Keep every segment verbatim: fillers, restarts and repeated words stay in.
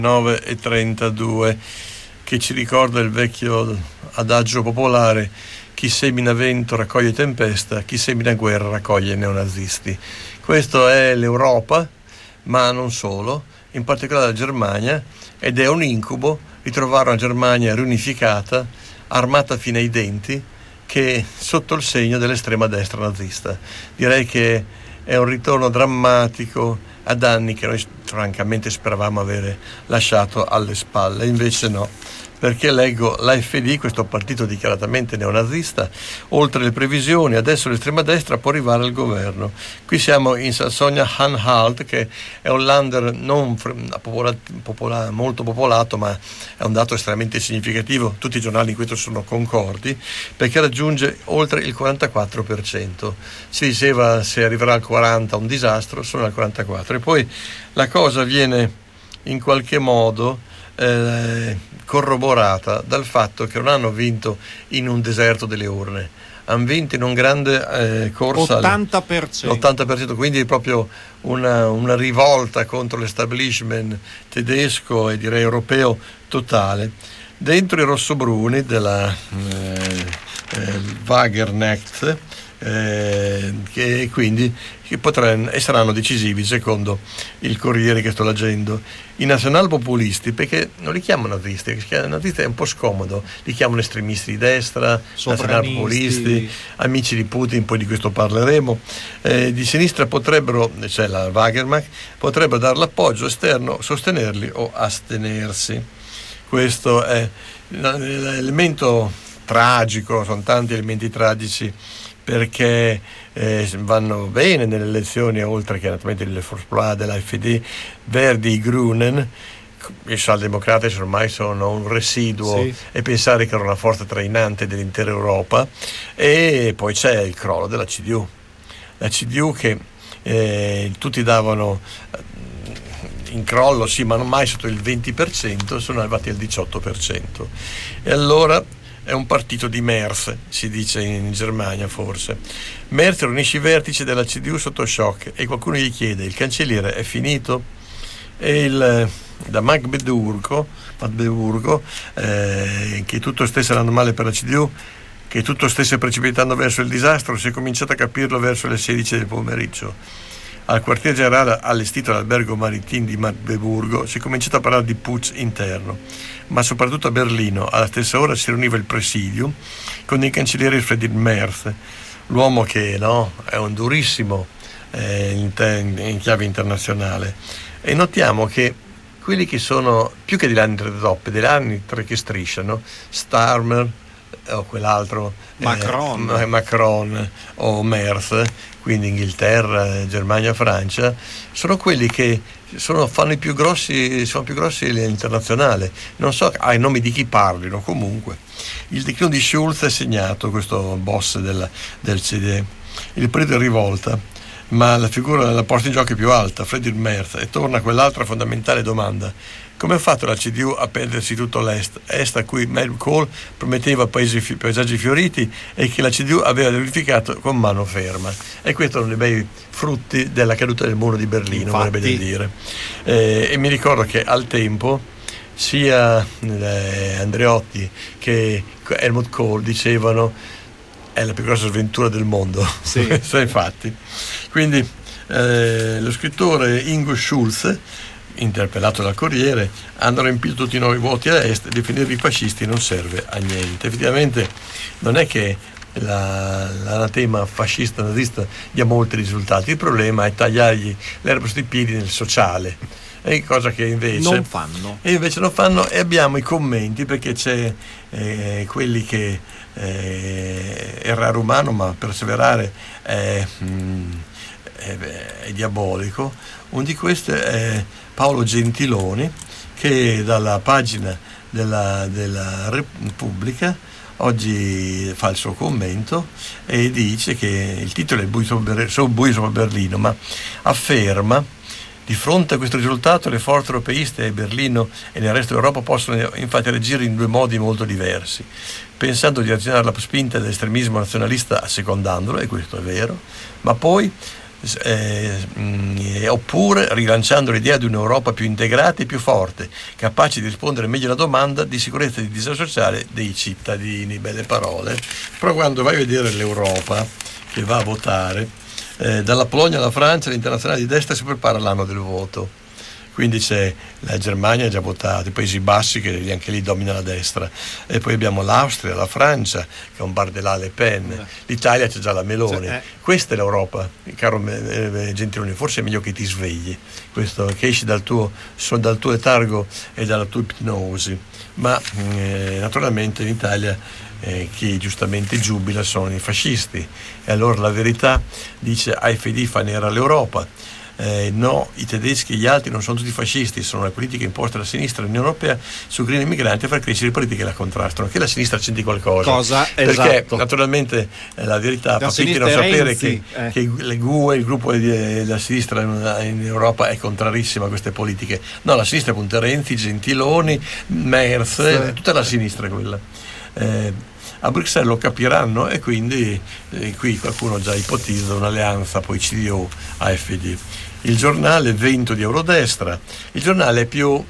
nove e trentadue, che ci ricorda il vecchio adagio popolare: chi semina vento raccoglie tempesta, chi semina guerra raccoglie neonazisti. Questo è l'Europa, ma non solo, in particolare la Germania, ed è un incubo ritrovare una Germania riunificata, armata fino ai denti, che sotto il segno dell'estrema destra nazista. Direi che è un ritorno drammatico ad anni che noi francamente speravamo avere lasciato alle spalle, invece no, perché leggo l'A F D, questo partito dichiaratamente neonazista, oltre le previsioni adesso l'estrema destra può arrivare al governo. Qui siamo in Sassonia-Anhalt, che è un Länder non popola, popola, molto popolato, ma è un dato estremamente significativo, tutti i giornali in questo sono concordi, perché raggiunge oltre il quarantaquattro per cento. Si diceva se arriverà al quaranta un disastro, sono al quarantaquattro, e poi la cosa viene in qualche modo Eh, corroborata dal fatto che non hanno vinto in un deserto delle urne, hanno vinto in un grande eh, corsa ottanta per cento. l'ottanta per cento, quindi proprio una, una rivolta contro l'establishment tedesco e direi europeo totale. Dentro i rossobruni della eh, eh, Wagenknecht, eh, che quindi che potranno e saranno decisivi secondo il Corriere che sto leggendo. I nazionalpopulisti, perché non li chiamano nazisti, perché nazisti è un po' scomodo, li chiamano estremisti di destra, nazionalpopulisti, amici di Putin, poi di questo parleremo, eh, di sinistra potrebbero, cioè la Wagenknecht, potrebbero dare l'appoggio esterno, sostenerli o astenersi. Questo è l'elemento tragico, sono tanti elementi tragici, perché eh, vanno bene nelle elezioni, oltre che naturalmente le Forza della F D, Verdi, i Grünen, i socialdemocratici ormai sono un residuo, sì, e pensare che era una forza trainante dell'intera Europa. E poi c'è il crollo della C D U, la C D U che eh, tutti davano in crollo, sì, ma non mai sotto il venti per cento, sono arrivati al diciotto per cento. E allora è un partito di Merz, si dice in Germania forse. Merz riunisce i vertici della C D U sotto shock e qualcuno gli chiede: il cancelliere è finito? E il, da Magdeburgo, Magdeburgo eh, che tutto stesse andando male per la C D U, che tutto stesse precipitando verso il disastro, si è cominciato a capirlo verso le sedici del pomeriggio. Al quartier generale allestito all'albergo marittimo di Magdeburgo si è cominciato a parlare di putsch interno, ma soprattutto a Berlino alla stessa ora si riuniva il presidium con il cancelliere Friedrich Merz, l'uomo che no, è un durissimo eh, in, te, in chiave internazionale. E notiamo che quelli che sono più che delle altre toppe, delle altre che strisciano, Starmer o quell'altro Macron, eh, Macron o Merz, quindi Inghilterra, Germania, Francia, sono quelli che sono, fanno i più grossi, sono più grossi internazionale. Non so ai nomi di chi parlino, comunque. Il declino di Schulz è segnato, questo boss della, del C D, il periodo è rivolta, ma la figura la posta in gioco è più alta, Friedrich Merz, e torna quell'altra fondamentale domanda: come ha fatto la C D U a perdersi tutto l'Est, Est a cui Helmut Kohl prometteva paesi, paesaggi fioriti e che la C D U aveva verificato con mano ferma? E questo è uno dei bei frutti della caduta del muro di Berlino, vorrebbe dire. Eh, e mi ricordo che al tempo sia eh, Andreotti che Helmut Kohl dicevano: è la più grossa sventura del mondo. Sì. Infatti. Quindi eh, lo scrittore Ingo Schulz, interpellato dal Corriere, hanno riempito tutti i nuovi voti a est, definirli fascisti non serve a niente. Effettivamente non è che la, l'anatema fascista nazista dia molti risultati, il problema è tagliargli l'erba sotto i piedi nel sociale, e cosa che invece non fanno e invece non fanno. E abbiamo i commenti, perché c'è eh, quelli che eh, errare umano, ma perseverare è, mh, è, è diabolico. Uno di questi è Paolo Gentiloni, che dalla pagina della, della Repubblica oggi fa il suo commento e dice che il titolo è Buio sopra Berlino, ma afferma: di fronte a questo risultato le forze europeiste a Berlino e nel resto d'Europa possono infatti reagire in due modi molto diversi, pensando di azionare la spinta dell'estremismo nazionalista assecondandolo, e questo è vero, ma poi eh, mh, oppure rilanciando l'idea di un'Europa più integrata e più forte, capace di rispondere meglio alla domanda di sicurezza e di disagio sociale dei cittadini. Belle parole, però quando vai a vedere l'Europa che va a votare, eh, dalla Polonia alla Francia, l'internazionale di destra si prepara l'anno del voto. Quindi c'è la Germania, ha già votato, i Paesi Bassi che anche lì domina la destra, e poi abbiamo l'Austria, la Francia che è un Bardelà, Le Pen, l'Italia c'è già la Meloni. Cioè, eh. Questa è l'Europa, caro eh, Gentiloni, forse è meglio che ti svegli, questo, che esci dal tuo, dal tuo letargo e dalla tua ipnosi. Ma eh, naturalmente in Italia eh, chi giustamente giubila sono i fascisti, e allora la verità dice A F D fa nera l'Europa. Eh, no, i tedeschi e gli altri non sono tutti fascisti, sono le politiche imposte dalla sinistra dell'Unione Europea su green immigranti a far crescere le politiche che la contrastano, che la sinistra c'entri qualcosa. Cosa? Perché esatto. Naturalmente eh, la verità fa finta di non sapere che, eh. che le G U E, il gruppo della sinistra in, in Europa è contrarissimo a queste politiche. No, la sinistra punta Renzi, Gentiloni, Merz, sì. eh, tutta la sinistra quella. Eh, a Bruxelles lo capiranno, e quindi eh, qui qualcuno già ipotizza un'alleanza poi C D U A F D. Il giornale vento di Eurodestra, il giornale è più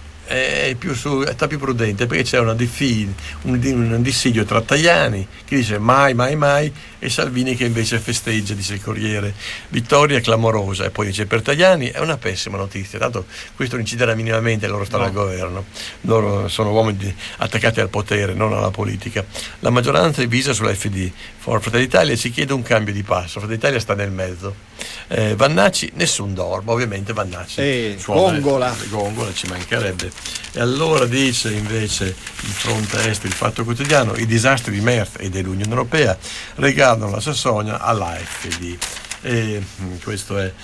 è più su, sta più prudente, perché c'è una diffi, un, un dissidio tra Tajani che dice mai mai mai e Salvini che invece festeggia, dice il Corriere, vittoria clamorosa. E poi dice per Tajani è una pessima notizia, tanto questo non inciderà minimamente, loro stanno no. al governo, loro sono uomini attaccati al potere, non alla politica. La maggioranza è divisa sulla F D. Fratelli d'Italia ci chiede un cambio di passo, Fratelli d'Italia sta nel mezzo. eh, Vannacci nessun dormo, ovviamente Vannacci eh, gongola gongola ci mancherebbe. E allora dice invece il fronte est, il Fatto Quotidiano, i disastri di Merz e dell'Unione Europea regalano la Sassonia all'A F D. E questa è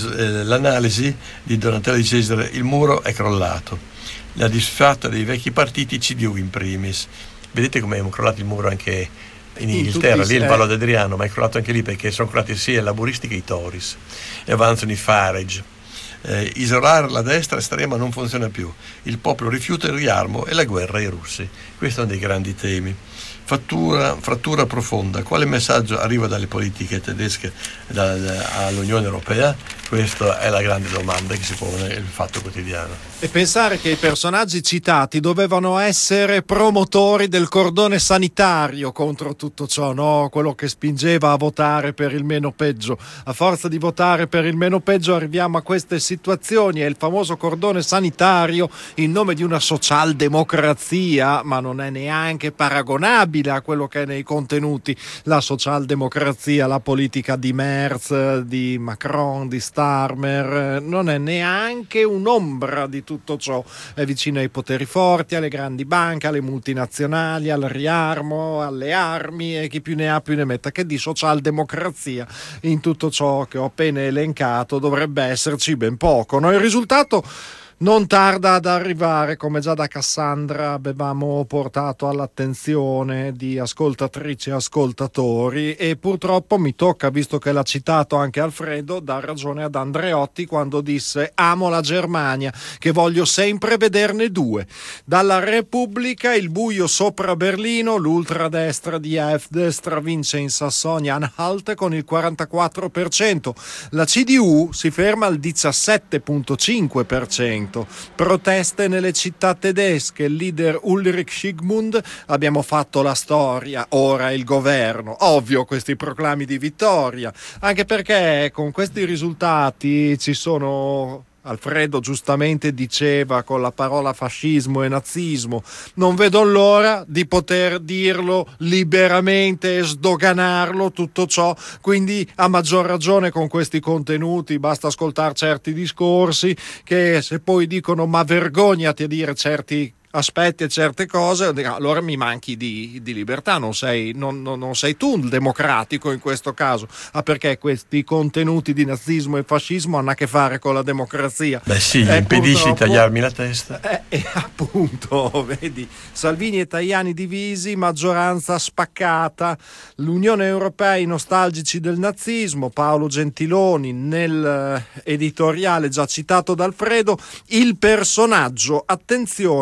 l'analisi di Donatella Di Cesare. Il muro è crollato, la disfatta dei vecchi partiti, C D U in primis. Vedete come è crollato il muro anche in Inghilterra, in lì il Vallo d'Adriano, ma è crollato anche lì perché sono crollati sia i laburisti che i Tories, e avanzano i Farage. Eh, isolare la destra estrema non funziona più, il popolo rifiuta il riarmo e la guerra ai russi. Questo è uno dei grandi temi. Fattura, frattura profonda, quale messaggio arriva dalle politiche tedesche da, da, all'Unione Europea? Questa è la grande domanda che si pone il Fatto Quotidiano. E pensare che i personaggi citati dovevano essere promotori del cordone sanitario contro tutto ciò, no? Quello che spingeva a votare per il meno peggio. A forza di votare per il meno peggio arriviamo a queste situazioni, è il famoso cordone sanitario in nome di una socialdemocrazia, ma non è neanche paragonabile a quello che è nei contenuti. La socialdemocrazia, la politica di Merz, di Macron, di Starmer, non è neanche un'ombra di tutto ciò. È vicino ai poteri forti, alle grandi banche, alle multinazionali, al riarmo, alle armi, e chi più ne ha più ne metta. Che di socialdemocrazia in tutto ciò che ho appena elencato dovrebbe esserci ben poco, no? Il risultato non tarda ad arrivare, come già da Cassandra avevamo portato all'attenzione di ascoltatrici e ascoltatori, e purtroppo mi tocca, visto che l'ha citato anche Alfredo, dar ragione ad Andreotti quando disse: amo la Germania, che voglio sempre vederne due. Dalla Repubblica, il buio sopra Berlino, l'ultradestra di AfD stravince in Sassonia-Anhalt con il quarantaquattro per cento, la C D U si ferma al diciassette virgola cinque per cento. Proteste nelle città tedesche, il leader Ulrich Schigmund: abbiamo fatto la storia, ora il governo. Ovvio questi proclami di vittoria, anche perché con questi risultati ci sono... Alfredo giustamente diceva con la parola fascismo e nazismo, non vedo l'ora di poter dirlo liberamente e sdoganarlo tutto ciò, quindi a maggior ragione con questi contenuti basta ascoltare certi discorsi che, se poi dicono ma vergognati a dire certi aspetti e certe cose, allora mi manchi di, di libertà, non sei, non, non, non sei tu il democratico in questo caso. Ah, perché questi contenuti di nazismo e fascismo hanno a che fare con la democrazia? Beh sì, gli eh, impedisci di tagliarmi la testa. Eh, eh, appunto, vedi, Salvini e Tajani divisi, maggioranza spaccata, l'Unione Europea i nostalgici del nazismo, Paolo Gentiloni nel editoriale già citato da Alfredo, il personaggio, attenzione, il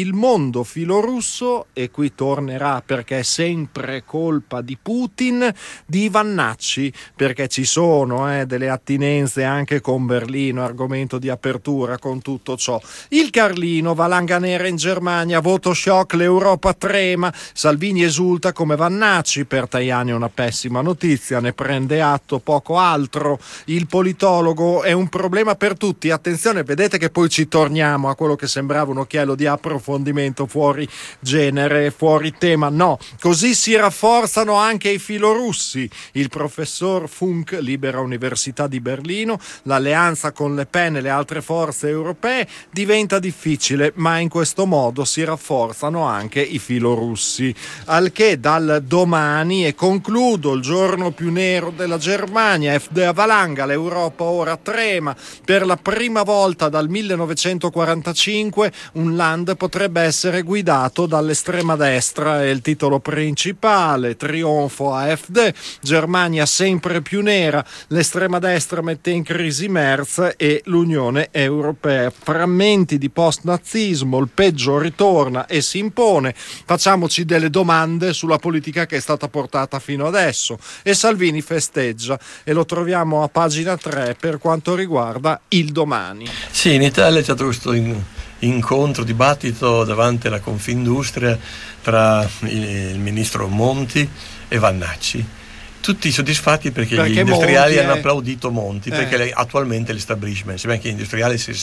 il mondo filorusso, e qui tornerà perché è sempre colpa di Putin, di Vannacci, perché ci sono eh, delle attinenze anche con Berlino, argomento di apertura con tutto ciò. Il Carlino, valanga nera in Germania, voto shock, l'Europa trema, Salvini esulta come Vannacci, per Tajani è una pessima notizia, ne prende atto, poco altro. Il politologo, è un problema per tutti, attenzione, vedete che poi ci torniamo a quello che sembrava un occhiello di approfondimento fuori genere, fuori tema. No, così si rafforzano anche i filorussi. Il professor Funk, Libera Università di Berlino, l'alleanza con Le Pen e le altre forze europee diventa difficile, ma in questo modo si rafforzano anche i filorussi. Al che dal domani, e concludo, il giorno più nero della Germania, F D a valanga, l'Europa ora trema. Per la prima volta dal millenovecentoquarantacinque un land potrebbe essere guidato dall'estrema destra, è il titolo principale. Trionfo A F D, Germania sempre più nera, l'estrema destra mette in crisi Merz e l'Unione Europea. Frammenti di post-nazismo, il peggio ritorna e si impone. Facciamoci delle domande sulla politica che è stata portata fino adesso, e Salvini festeggia, e lo troviamo a pagina tre per quanto riguarda il Domani. Sì, in Italia c'è stato questo in, incontro, dibattito davanti alla Confindustria tra il, il ministro Monti e Vannacci. Tutti soddisfatti perché, perché gli industriali hanno è... applaudito Monti, eh. perché attualmente l'establishment, se anche gli industriali se,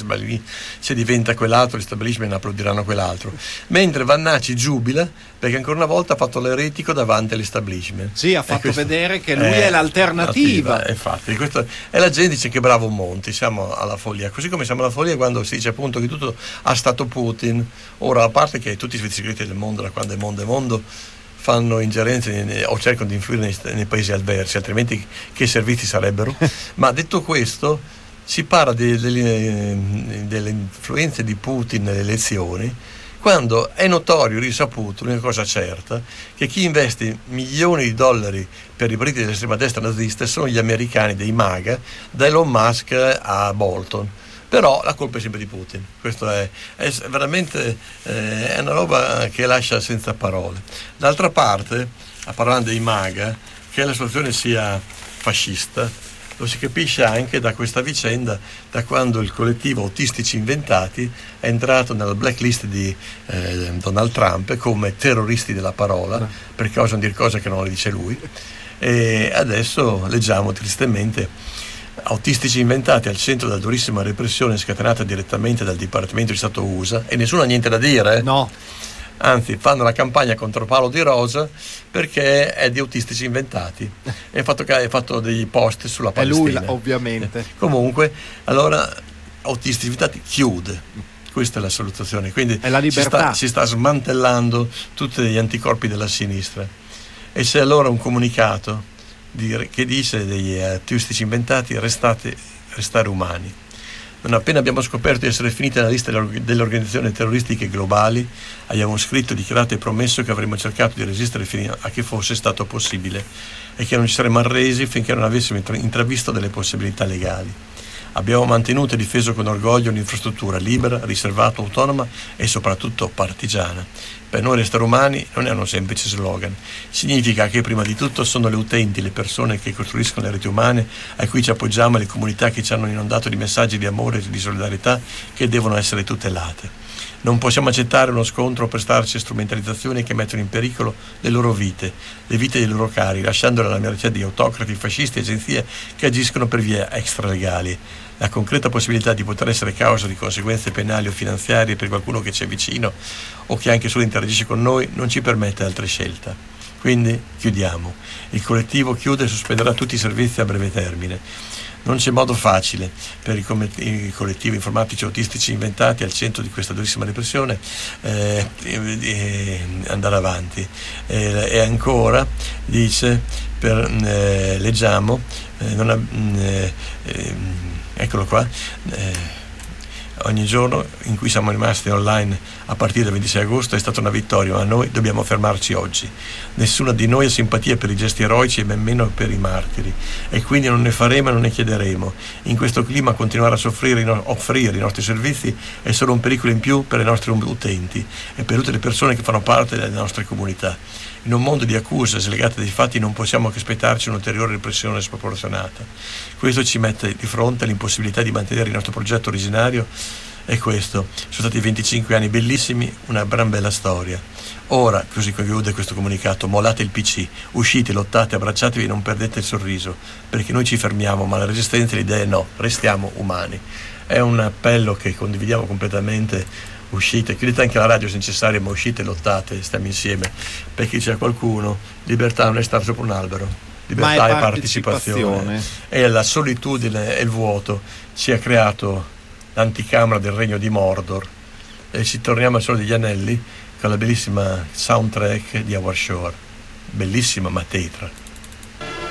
se diventa quell'altro, l'establishment applaudiranno quell'altro, mentre Vannacci giubila perché ancora una volta ha fatto l'eretico davanti all'establishment. Sì, ha fatto questo, vedere che lui è, è l'alternativa. Infatti, questo, e la gente dice che bravo Monti, siamo alla follia, così come siamo alla follia quando si dice appunto che tutto ha stato Putin. Ora, a parte che tutti i servizi segreti del mondo, da quando è mondo è mondo, fanno ingerenze o cercano di influire nei, nei paesi avversi, altrimenti che servizi sarebbero? Ma detto questo, si parla di, delle, delle influenze di Putin nelle elezioni, quando è notorio, risaputo, l'unica cosa certa, che chi investe milioni di dollari per i partiti dell'estrema destra nazista sono gli americani dei MAGA, da Elon Musk a Bolton. Però la colpa è sempre di Putin, questo è, è veramente eh, è una roba che lascia senza parole. D'altra parte, parlando dei MAGA, che la situazione sia fascista, lo si capisce anche da questa vicenda, da quando il collettivo Autistici Inventati è entrato nella blacklist di eh, Donald Trump come terroristi della parola, perché osano dire cose che non le dice lui, e adesso leggiamo tristemente Autistici Inventati al centro della durissima repressione scatenata direttamente dal Dipartimento di Stato U S A, e nessuno ha niente da dire, eh? No. Anzi, fanno la campagna contro Paolo Di Rosa perché è di Autistici Inventati e ha fatto, fatto dei post sulla Palestina. È lui, ovviamente. Eh, comunque, allora Autistici Inventati chiude. Questa è la soluzione. Quindi è la libertà. Si sta, si sta smantellando tutti gli anticorpi della sinistra. E c'è allora un comunicato che dice degli autistici inventati: restate, restare umani. Non appena abbiamo scoperto di essere finiti nella lista delle organizzazioni terroristiche globali, abbiamo scritto, dichiarato e promesso che avremmo cercato di resistere fino a che fosse stato possibile e che non ci saremmo arresi finché non avessimo intravisto delle possibilità legali. Abbiamo mantenuto e difeso con orgoglio un'infrastruttura libera, riservata, autonoma e soprattutto partigiana. Per noi restare umani non è un semplice slogan, significa che prima di tutto sono le utenti, le persone che costruiscono le reti umane a cui ci appoggiamo e le comunità che ci hanno inondato di messaggi di amore e di solidarietà che devono essere tutelate. Non possiamo accettare uno scontro o prestarci strumentalizzazioni che mettono in pericolo le loro vite, le vite dei loro cari, lasciandole alla mercé di autocrati, fascisti e agenzie che agiscono per vie extralegali. La concreta possibilità di poter essere causa di conseguenze penali o finanziarie per qualcuno che ci è vicino o che anche solo interagisce con noi non ci permette altre scelte. Quindi chiudiamo. Il collettivo chiude e sospenderà tutti i servizi a breve termine. Non c'è modo facile per i, com- i collettivi informatici autistici inventati al centro di questa durissima repressione eh, eh, andare avanti. Eh, e ancora dice, per, eh, leggiamo, eh, non ha, eh, eh, eccolo qua, eh, ogni giorno in cui siamo rimasti online a partire dal ventisei agosto è stata una vittoria, ma noi dobbiamo fermarci oggi. Nessuno di noi ha simpatia per i gesti eroici e ben meno per i martiri, e quindi non ne faremo e non ne chiederemo. In questo clima continuare a soffrire, offrire i nostri servizi è solo un pericolo in più per i nostri utenti e per tutte le persone che fanno parte delle nostre comunità. In un mondo di accuse slegate dai fatti non possiamo che aspettarci un'ulteriore repressione sproporzionata. Questo ci mette di fronte all'impossibilità di mantenere il nostro progetto originario, e questo sono stati venticinque anni bellissimi, una gran bella storia. Ora, così conclude questo comunicato, mollate il P C, uscite, lottate, abbracciatevi e non perdete il sorriso, perché noi ci fermiamo, ma la resistenza e le idee no, restiamo umani. È un appello che condividiamo completamente. Uscite, chiudete anche la radio se necessario, ma uscite, lottate, stiamo insieme, perché c'è qualcuno, libertà non è stare sopra un albero, libertà è partecipazione. partecipazione e la solitudine e il vuoto ci ha creato l'anticamera del regno di Mordor, e ci torniamo al Signore degli Anelli con la bellissima soundtrack di Howard Shore, bellissima ma tetra.